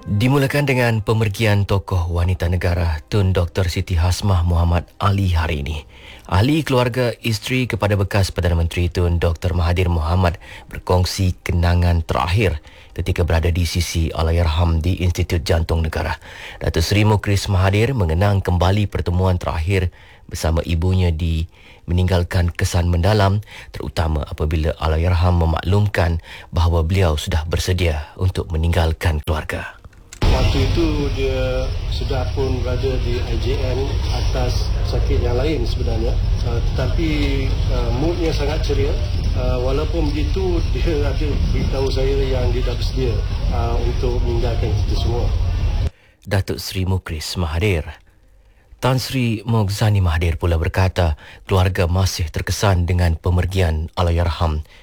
Dimulakan dengan pemergian tokoh wanita negara Tun Dr. Siti Hasmah Muhammad Ali hari ini. Ahli keluarga isteri kepada bekas Perdana Menteri Tun Dr. Mahathir Mohamad berkongsi kenangan terakhir ketika berada di sisi Allahyarham di Institut Jantung Negara. Datuk Seri Mukhris Mahathir mengenang kembali pertemuan terakhir bersama ibunya di meninggalkan kesan mendalam, terutama apabila Allahyarham memaklumkan bahawa beliau sudah bersedia untuk meninggalkan keluarga. Waktu itu dia sudah pun berada di IJN atas sakit yang lain sebenarnya, tetapi moodnya sangat ceria. Walaupun begitu, dia ada beritahu saya yang dia dah bersedia untuk meninggalkan kita semua. Datuk Seri Mukhris Mahathir. Tan Sri Mogzani Mahathir pula berkata keluarga masih terkesan dengan pemergian Allahyarham